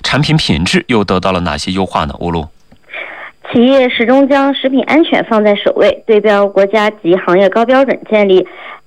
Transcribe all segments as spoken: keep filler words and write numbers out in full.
产品品质又得到了哪些优化呢？吴璐。 企业始终将食品安全放在首位，对标国家级行业高标准，建立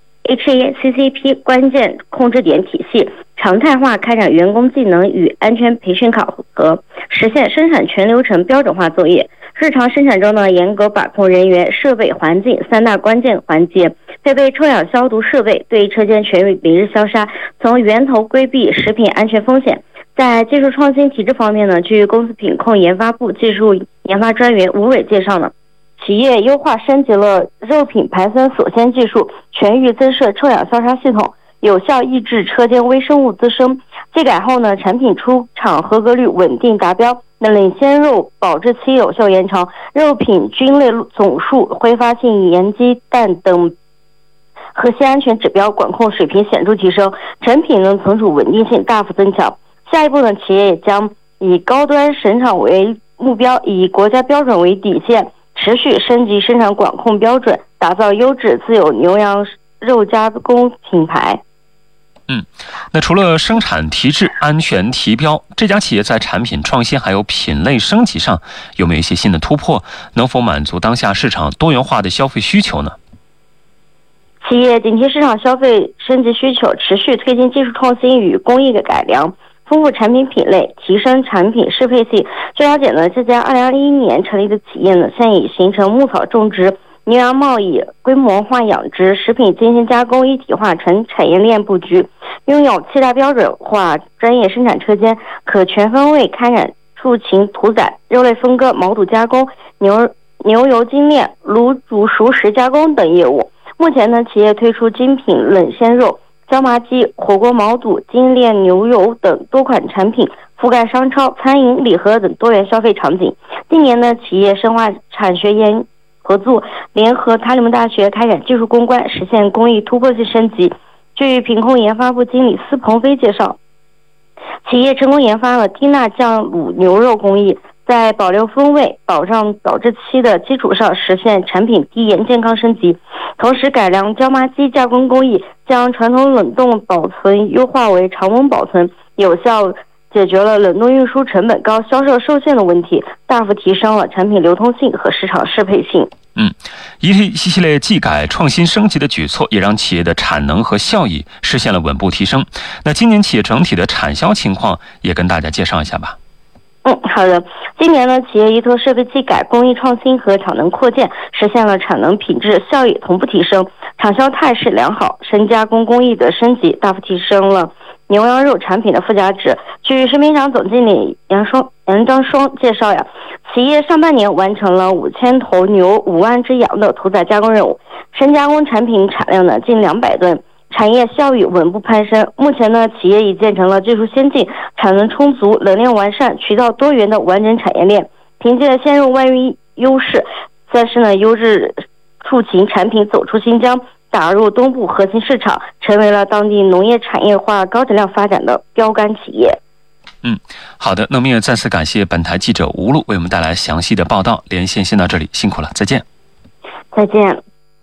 H A C C P 关键控制点体系，常态化开展员工技能与安全培训考核，实现生产全流程标准化作业。日常生产中呢，严格把控人员、设备、环境三大关键环节，配备臭氧消毒设备，对车间全域每日消杀，从源头规避食品安全风险。在技术创新提质方面呢，据公司品控研发部技术研发专员吴伟介绍呢，企业优化升级了肉品排酸锁鲜技术，全域增设臭氧消杀系统，有效抑制车间微生物滋生。技改后呢，产品出厂合格率稳定达标，冷鲜肉保质期有效延长，肉品菌类总数、挥发性盐基氮等核心安全指标管控水平显著提升，成品呢存储稳定性大幅增强。下一步呢，企业也将以高端生产为目标，以国家标准为底线，持续升级生产管控标准，打造优质自有牛羊肉加工品牌。 嗯，那除了生产提质、安全提标，这家企业在产品创新还有品类升级上有没有一些新的突破？能否满足当下市场多元化的消费需求呢？ 企业紧贴市场消费升级需求，持续推进技术创新与工艺的改良，丰富产品品类，提升产品适配性。据了解呢，这家二零二一年成立的企业呢，现已形成牧草种植、牛羊贸易、规模化养殖、食品精细加工一体化全产业链布局，拥有七大标准化专业生产车间，可全方位开展畜禽屠宰、肉类分割、毛肚加工、牛牛油精炼、卤煮熟食加工等业务。目前呢，企业推出精品冷鲜肉、椒麻鸡、火锅毛肚、精炼牛油等多款产品，覆盖商超、餐饮、礼盒等多元消费场景。今年呢，企业深化产学研合作，联合塔里木大学开展技术攻关，实现工艺突破性升级。据品控研发部经理司鹏飞介绍，企业成功研发了低钠酱卤牛肉工艺，在保留风味、保障保质期的基础上，实现产品低盐健康升级。同时改良椒麻鸡加工工艺，将传统冷冻保存优化为常温保存，有效解决了冷冻运输成本高、销售受限的问题，大幅提升了产品流通性和市场适配性。 嗯，一系列技改创新升级的举措，也让企业的产能和效益实现了稳步提升。那今年企业整体的产销情况也跟大家介绍一下吧。 嗯，好的。今年呢，企业依托设备技改、工艺创新和产能扩建，实现了产能、品质、效益同步提升，产销态势良好。深加工工艺的升级，大幅提升了牛羊肉产品的附加值。据食品厂总经理杨双杨张双介绍呀，企业上半年完成了五千头牛、五万只羊的屠宰加工任务，深加工产品产量呢近两百吨。产业效益稳步攀升，目前呢，企业已建成了技术先进、产能充足、冷链完善、渠道多元的完整产业链。凭借鲜肉外运优势，再是呢优质畜禽产品走出新疆，打入东部核心市场，成为了当地农业产业化高质量发展的标杆企业。 嗯，好的，那么也再次感谢本台记者吴璐为我们带来详细的报道。连线先到这里，辛苦了，再见。 再见。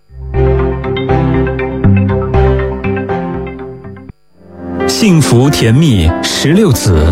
幸福甜蜜十六子。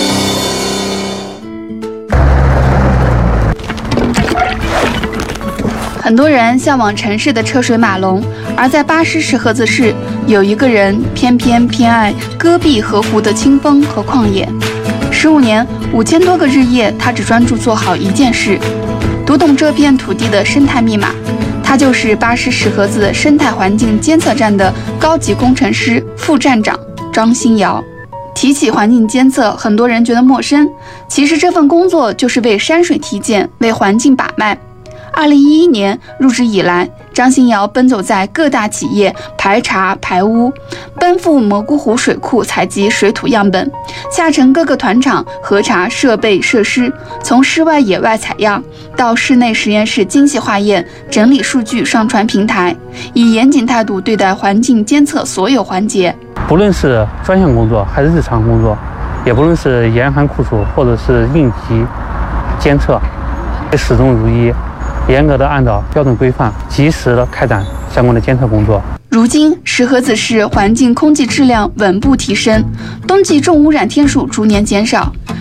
很多人向往城市的车水马龙，而在巴师石河子市，有一个人偏偏偏爱戈壁河湖的清风和旷野。十五年，五千多个日夜，他只专注做好一件事，读懂这片土地的生态密码。他就是巴师石河子生态环境监测站的高级工程师、副站长张新尧。提起环境监测，很多人觉得陌生，其实这份工作就是为山水体检，为环境把脉。二零一一年入职以来，张新尧奔走在各大企业排查排污，奔赴蘑菇湖水库采集水土样本，下沉各个团场核查设备设施，从室外野外采样到室内实验室精细化验，整理数据上传平台，以严谨态度对待环境监测所有环节。 不论是专项工作还是日常工作，也不论是严寒酷暑或者是应急监测，始终如一，严格的按照标准规范，及时的开展相关的监测工作。 如今，石河子市环境空气质量稳步提升，冬季重污染天数逐年减少。